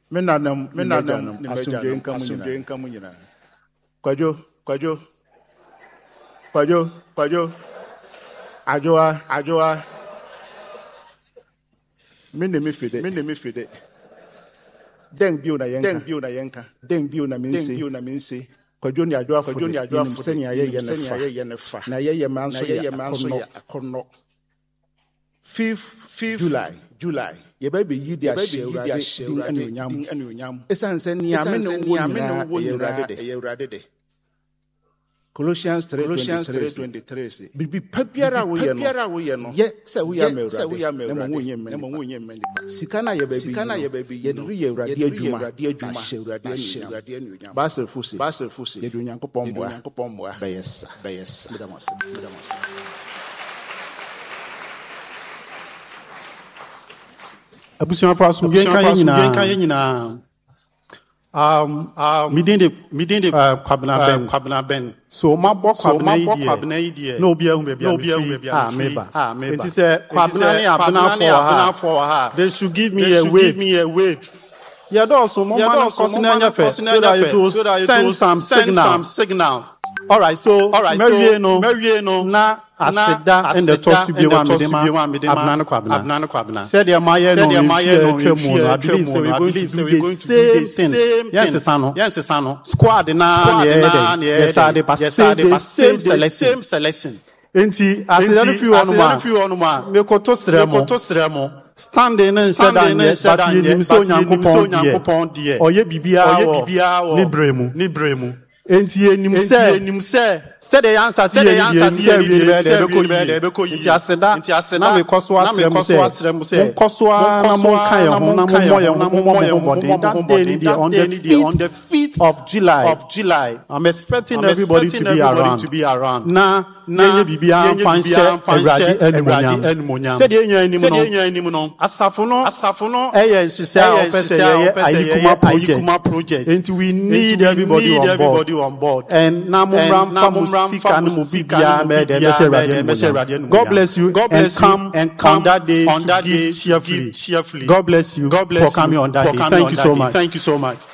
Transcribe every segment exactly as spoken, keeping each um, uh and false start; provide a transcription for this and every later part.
Menanam, menanam, asumdwe nka asumdwe nka mu nyina. Kwajo, kwajo. Kwajo, kwajo. Ajoa, ajoa. Mene me fide, mene me fide. Den bio na yenka, den bio na yenka, den bio na minse, den bio na minse. Kwajo ni ajoa, kwajo ni ajoa fu senya ye ye ne fa, ye ne fa. Na ye ye manso ye manso ye akono. fifth July, July. Ye baby yi dia she din anuonyam, din anuonyam. Esan se ni ame no wo nyina ye urade de. Colossians three twenty-three say bibi papiara wo ye no papiara wo ye no ye se wo ya me urade na mo wonye me mo wonye me sika na ye baby sika na ye baby ye no ye urade adwuma adwuma she urade anuonyam basel fusi basel fusi ye dunyankopon boa yankopon boa beyesa beyesa medamos medamos abusia fa so bien kan nyina bien kan nyina um um midin de midin de kwabna ben kwabna ben so ma bọ kwabna yi die kwabna yi die no obi ahun be bia no obi ahun be bia ah meba ah meba nti say kwabna ni abna for ha they should give me a wave give me a wave yeah do so mo man kosina anya fe so that it will send some signal some signals all right so all right so no mewie no na aseda in the toss bi wa medema abna no kwabna abna no kwabna said the maye no the maye no twemu no I believe so we going to do the same thing yes sano yes sano squad na na yes are the same selection selection enti aseda no fi onu ma me koto sremo me koto sremo standing and said that but you so nyankopon die oye bibia oye bibia ni bremu ni bremu enti enim se enim se se the answer se the answer tie we be be ko yi enti aseda na me koso asrem se koso na mo kan na mo mo ye na mo mo that day on the on the fifth of July of July I'm expecting everybody to be around to be around na na bibia fanshe Ewurade enumunya se de enya enim no se de enya enim no asafo no asafo no eye nhise a opese ye ayikuma project enti we need everybody on board on board and na mo ram fam sika no mo bibia me de Ewurade. God bless you God bless you and come on that day on that day cheerfully cheerfully. God bless you God bless for coming on that day. Thank you so much. Thank you so much.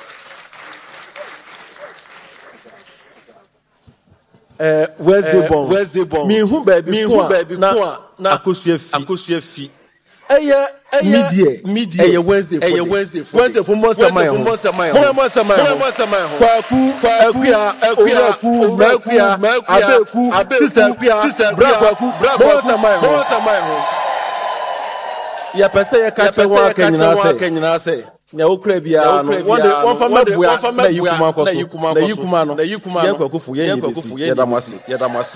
Uh, where's the bomb? Where's the bomb? Me who baby, me who baby, na na akosua fi, akosua fi. Eye eye media. Eye Wednesday, eye Wednesday. Wednesday for months of my home. Months of my home. Months of my home. Months of my home. Kwaku, Akuya, Akuya, Akuya, Abeku, Abeku, sister Akuya, sister Braku, Braku. Months of my home. Months of my home. Ya pese ya kache wa kenyina se. Na okra bia no one family bua na yikuma koso na yikuma no na yikuma no yakwakufu ye yedisi yedamasi yedamasi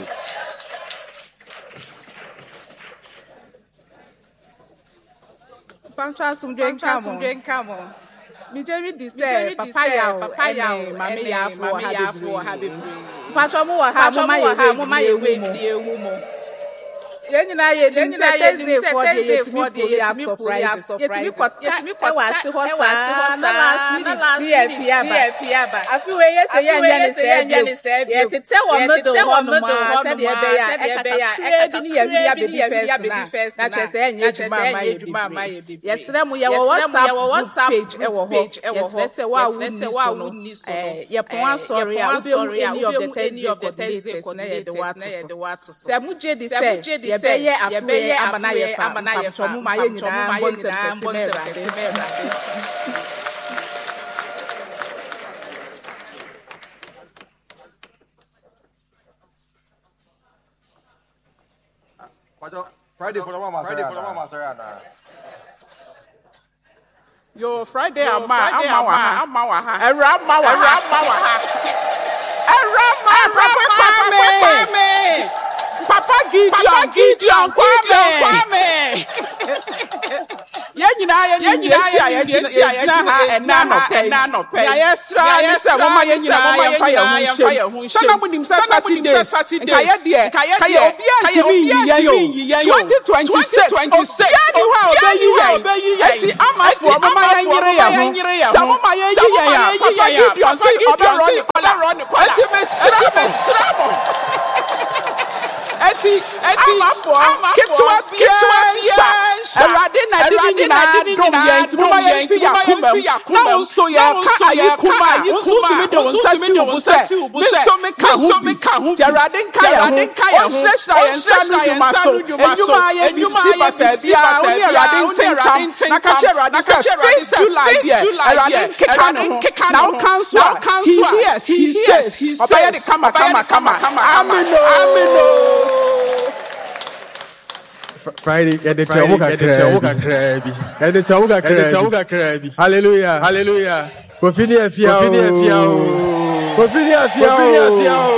Pancha sumdwen kamo sumdwen kamo mi jewi di say papa ya papa ya mama ya afo ha bebre Pancha mo wa ha mo ma ye mo ma ye we di ewu mo Yenina ye yenina ye dim say Thursday for the yetimi pull ya surprise yetimi kwa wase ho sa na last minute pia pia ba afi we ye say yenya ne say ye tete wo medo ho no ma say de be ya e be ya e ka ni ya be di first na che say yenya juma ma ye bi yesre mu ye wo WhatsApp page e wo ho yesre say wa wuni so ye pon asori a any of the Thursday ko na ye de wato so say mu je di say Yebeye afue abanaye fa abanaye fa mu maye nyina mbonsem semera Friday for the mama Friday for the mama Sarah Yo Friday ama ama wa ha ama wa ha era ama wa ha ama wa ha era ama Kwame Papa Gideon, Papa Gideon, Kwame, Kwame. Yenyina yenyina yenyina yenyina ena no pay ena no pay. Ya yesra yesra mama yenyina yemfa ye hu hye. Sana bunim sa Saturday Saturday. Kaye de kaye obi antimi yen yo. twenty twenty-six Ya ni wa obeyi yen. Ati amafo mama yenyire ya hu. Sa mama yeyi yen ya. Papa Gideon say obe run kola. Ati mesra mo. Eti eti ama for kitwa bia Erade na di nyina dom yɛn ti mo ma yɛn fi yakoma na nso yɛ ka ayi kuma nso tumi de nsa si wo sɛ me so me ka ho me ka ho Erade nka yɛ ho o hyehyɛ yɛn nsa no dwuma so enyuma ayɛ bi si pasa bia o ne Erade ntentam na ka kyerɛ Erade sɛ fifth July deɛ Erade nkeka no ho na o kanso a he hears he hears ɔbɛyɛ de kama kama kama amino amino Friday, get the Tawuka Krabi. Get the Tawuka Krabi. Hallelujah. Hallelujah. Kofinia Fiao. Kofinia Fiao. Kofinia Fiao.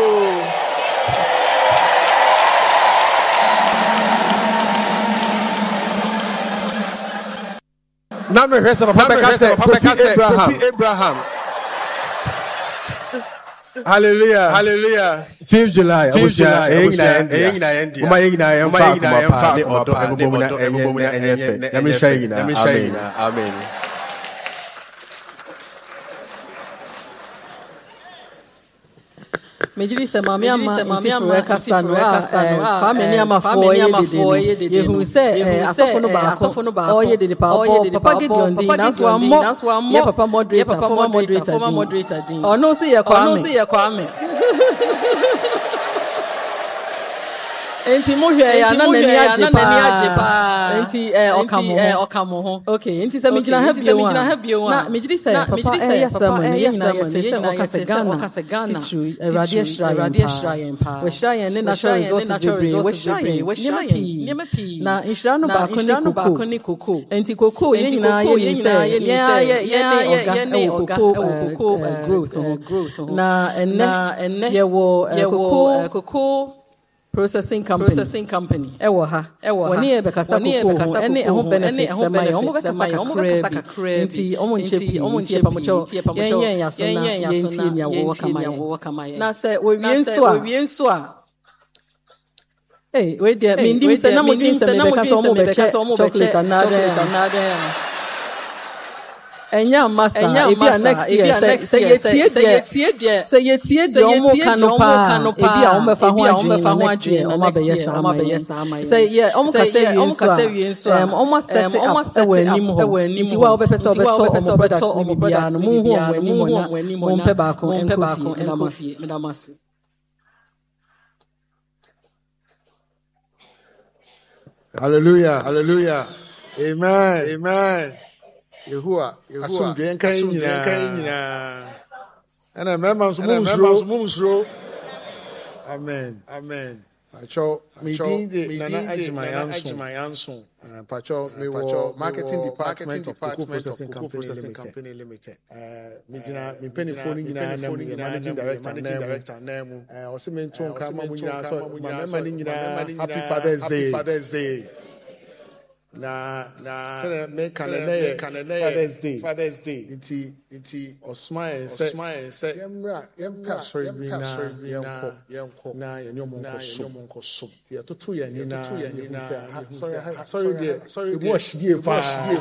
Name Rest of Papa Kofi Abraham. Hallelujah. Hallelujah. fifth July. fifth July. Eying na yendi. Uma yeng na yem fa kuma ne odo ebumuna ebumuna enyefe. Yami shayi na. Yami shayi na. Amen. Mejili se mami ama mami ama kasa no a fa meni ama fo ye de yehu se asofo no ba asofo no ba o ye de pa papa Gideon din nanso ammo ye papa moderator former moderator former moderator din o no se ye kwa me no se ye kwa me Enti mo hwe ya na nani agye pa enti eh okamo eh okamo ho okay enti se migina ha bio na migidi se papa eh yesam eh yesam se okase Ghana okase Ghana Erade Shrine pa we shrine ne natural resources we we shrine na inshira no ba ko ni koko enti koko ye nyina ye ni se ye ye ne oga e koko growth na enne ye wo koko processing company processing company ewo ha ewo ha woni e bekasa koko ene eho benefits ma ye omo bekasa kakra nti omo nchepi omo nchepi pamocho yen yen yaso na yen ti ya wo kama ye na se we wie nso a eh we dia mi ndim se na mo ndim se na mo bekasa omo bekasa omo chocolate na de Enya masa ebi a next year say ye tie de say ye tie de omo kanopa ebi a omo fa ho adwen omo be yes omo be yes ama say ye omo ka say omo ka say wi nso em omo set up e wanim ho ti wa obepese obeto omo brother omo brother no mu hu omo wanim mo mpe ba ko enkofi medamase Hallelujah hallelujah amen amen Yehua, Yehua, Bianca, and a member of Mumsro. Amen, amen. Pacho, me did my answer. Pacho, me were marketing department of Cocoa Processing Company Limited. Medina, me penny phoning in our managing director, name. I was meant to come Happy Father's Day. Father's Day. Na na me kanene Father's Day Father's Day nti nti osman say osman say yemra yempa sorry bi na yenko yenko na yenyomo nko so ti atoto ya ni na sorry sorry dear sorry dear wash here wash here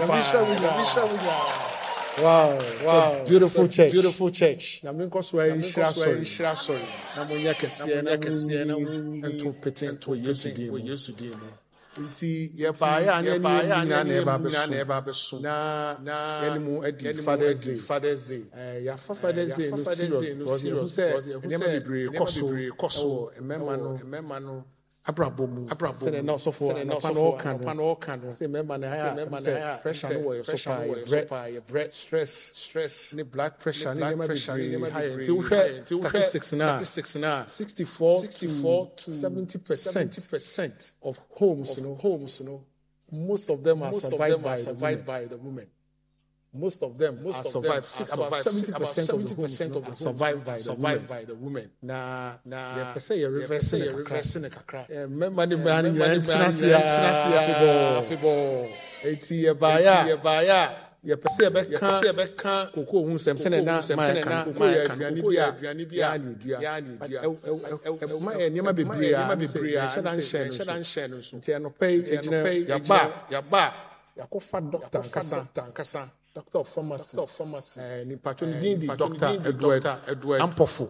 wow wow beautiful church beautiful church na me nko so ai shira sorry na mo yakese na yakese na ento peten to Yesu din Yesu din Inti ye ba ya na ni na na eba beso na na yenimu edi Father's Day Father's Day eh ya Father's Day no serious because you say bebre koso emema no emema no abrabomu abrabomu na so for na so kan no kan say emema na ya pressure no wo so far your breath stress stress ni blood pressure ni emema high statistics na statistics na sixty-four to seventy percent of homes, you know, homes, you know, most of them are most survived, of them by, are survived the by the women. Most of them, most are survived. Six, about seventy percent of the homes, you know, are survived by survived by the women. Na na. They say you reverse, you reverse in a kakra. Remember the man in Tinasia, Tinasia, Fibo, eighty baya, baya. Ye pese e be kan koko hu sem se na na koko ya aduane bia aduane bia ya ni dua ya ni dua ma e niam bebre a bebre a shedan hye shedan hye no so ntia no pay egina ya ba ya ba yakofa doctor nkasa nkasa doctor of pharmacy doctor of pharmacy eh ni patron din di doctor Edward Edward Ampofo